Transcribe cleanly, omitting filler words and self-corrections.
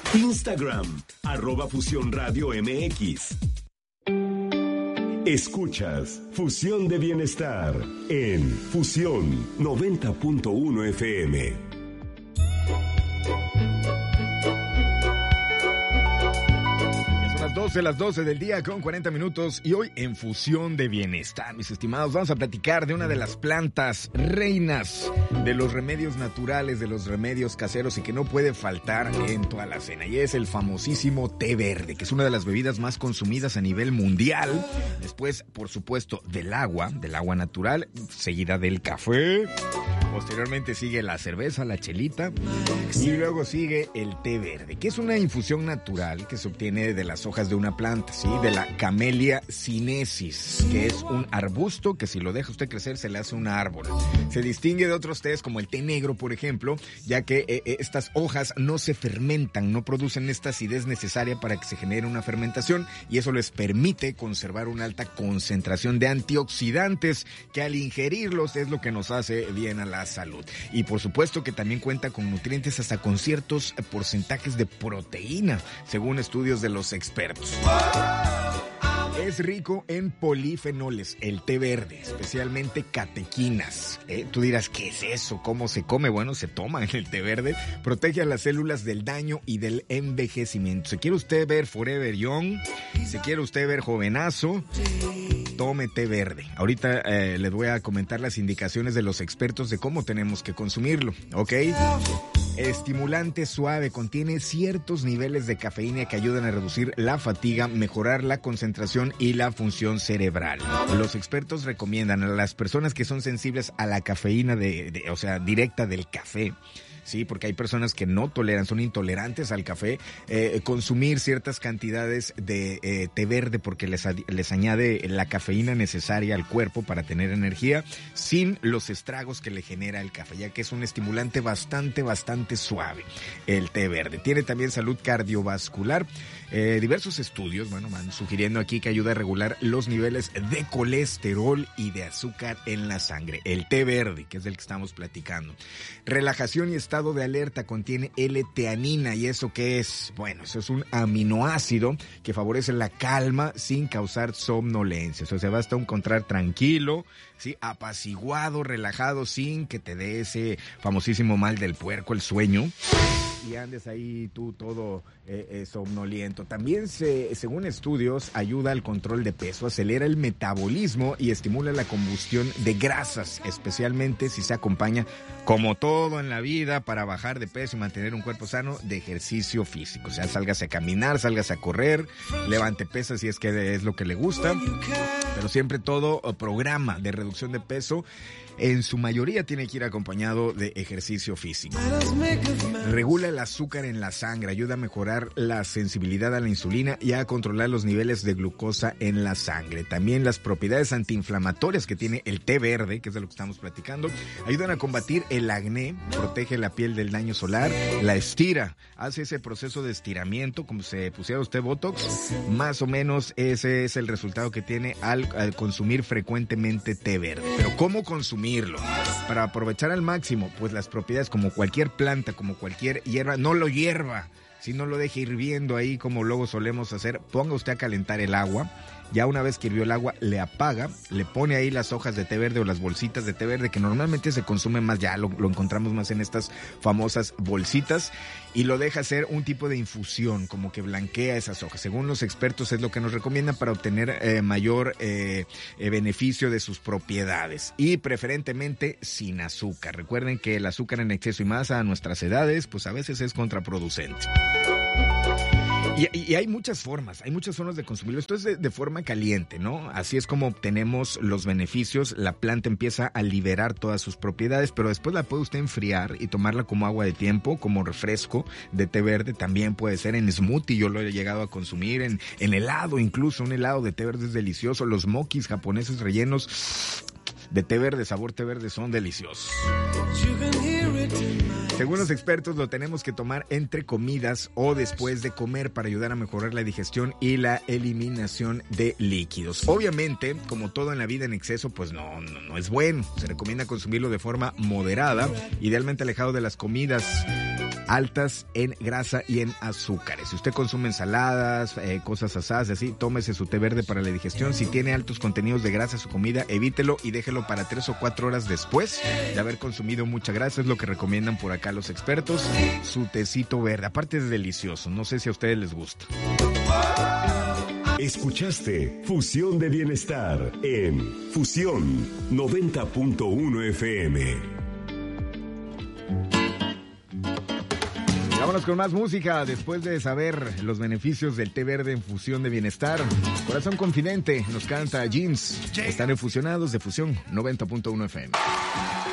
Instagram, @Fusión Radio MX. Escuchas Fusión de Bienestar en Fusión 90.1 FM. Las 12 del día con 40 minutos y hoy en Fusión de Bienestar, mis estimados, vamos a platicar de una de las plantas reinas de los remedios naturales, de los remedios caseros y que no puede faltar en toda la cena, y es el famosísimo té verde, que es una de las bebidas más consumidas a nivel mundial, después, por supuesto, del agua natural, seguida del café. Posteriormente sigue la cerveza, la chelita, y luego sigue el té verde, que es una infusión natural que se obtiene de las hojas de una planta, ¿sí? De la Camellia sinensis, que es un arbusto que si lo deja usted crecer se le hace un árbol. Se distingue de otros tés como el té negro, por ejemplo, ya que estas hojas no se fermentan, no producen esta acidez necesaria para que se genere una fermentación, y eso les permite conservar una alta concentración de antioxidantes que al ingerirlos es lo que nos hace bien a la salud. Y por supuesto que también cuenta con nutrientes hasta con ciertos porcentajes de proteína, según estudios de los expertos. Es rico en polifenoles, el té verde, especialmente catequinas. Tú dirás, ¿qué es eso? ¿Cómo se come? Bueno, se toma en el té verde. Protege a las células del daño y del envejecimiento. Si quiere usted ver forever young, si quiere usted ver jovenazo, tome té verde. Ahorita les voy a comentar las indicaciones de los expertos de cómo tenemos que consumirlo, ¿ok? Estimulante suave, contiene ciertos niveles de cafeína que ayudan a reducir la fatiga, mejorar la concentración y la función cerebral. Los expertos recomiendan a las personas que son sensibles a la cafeína o sea, directa del café, sí, porque hay personas que no toleran, son intolerantes al café, consumir ciertas cantidades de té verde porque les añade la cafeína necesaria al cuerpo para tener energía sin los estragos que le genera el café, ya que es un estimulante bastante suave el té verde. Tiene también salud cardiovascular. Diversos estudios, van sugiriendo aquí que ayuda a regular los niveles de colesterol y de azúcar en la sangre. El té verde, que es del que estamos platicando. Relajación y estado de alerta, contiene L-teanina. ¿Y eso qué es? Bueno, eso es un aminoácido que favorece la calma sin causar somnolencia. O sea, basta encontrar tranquilo, ¿sí? Apaciguado, relajado, sin que te dé ese famosísimo mal del puerco, el sueño, y andes ahí tú todo somnoliento. También según estudios, ayuda al control de peso, acelera el metabolismo y estimula la combustión de grasas, especialmente si se acompaña, como todo en la vida, para bajar de peso y mantener un cuerpo sano, de ejercicio físico. O sea, sálgase a caminar, sálgase a correr, levante pesas si es que es lo que le gusta, pero siempre todo programa de reducción de peso en su mayoría tiene que ir acompañado de ejercicio físico. Regula el azúcar en la sangre, ayuda a mejorar la sensibilidad a la insulina y a controlar los niveles de glucosa en la sangre. También las propiedades antiinflamatorias que tiene el té verde, que es de lo que estamos platicando, ayudan a combatir el acné, protege la piel del daño solar, la estira, hace ese proceso de estiramiento, como se pusiera usted Botox, más o menos ese es el resultado que tiene al consumir frecuentemente té verde. Pero ¿cómo consumir? Para aprovechar al máximo, pues las propiedades, como cualquier planta, como cualquier hierba, no lo hierva, si no lo deje hirviendo ahí como luego solemos hacer. Ponga usted a calentar el agua, ya una vez que hirvió el agua, le apaga, le pone ahí las hojas de té verde o las bolsitas de té verde, que normalmente se consumen más, ya lo encontramos más en estas famosas bolsitas, y lo deja hacer un tipo de infusión, como que blanquea esas hojas. Según los expertos es lo que nos recomiendan para obtener mayor beneficio de sus propiedades, y preferentemente sin azúcar. Recuerden que el azúcar en exceso y más a nuestras edades, pues a veces es contraproducente. Y hay muchas formas de consumirlo. Esto es de forma caliente, ¿no? Así es como obtenemos los beneficios. La planta empieza a liberar todas sus propiedades, pero después la puede usted enfriar y tomarla como agua de tiempo, como refresco de té verde. También puede ser en smoothie, yo lo he llegado a consumir, en helado, incluso un helado de té verde es delicioso. Los mokis japoneses rellenos de té verde, sabor té verde, son deliciosos. Según los expertos, lo tenemos que tomar entre comidas o después de comer para ayudar a mejorar la digestión y la eliminación de líquidos. Obviamente, como todo en la vida en exceso, pues no es bueno. Se recomienda consumirlo de forma moderada, idealmente alejado de las comidas altas en grasa y en azúcares. Si usted consume ensaladas, cosas asadas, así, tómese su té verde para la digestión. Si tiene altos contenidos de grasa su comida, evítelo y déjelo para 3 o 4 horas después de haber consumido mucha grasa. Es lo que recomiendan por acá los expertos. Su tecito verde, aparte es delicioso. No sé si a ustedes les gusta. Escuchaste Fusión de Bienestar en Fusión 90.1 FM. Vámonos con más música después de saber los beneficios del té verde en Fusión de Bienestar. Corazón Confidente nos canta Jeans. Están en Fusionados de Fusión 90.1 FM.